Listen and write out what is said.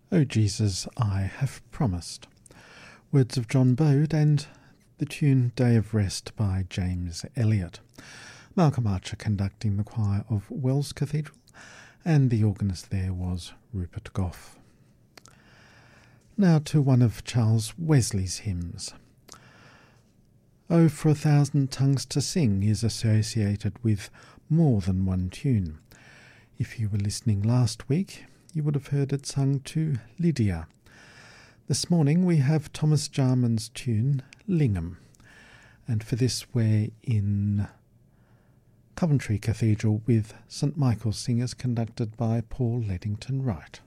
O Jesus, I have promised. Words of John Bode and the tune Day of Rest by James Elliott. Malcolm Archer conducting the choir of Wells Cathedral, and the organist there was Rupert Gough. Now to one of Charles Wesley's hymns. Oh, for 1,000 tongues to sing is associated with more than one tune. If you were listening last week, you would have heard it sung to Lydia. This morning we have Thomas Jarman's tune, Lingham. And for this we're in Coventry Cathedral with St Michael's Singers conducted by Paul Leddington Wright.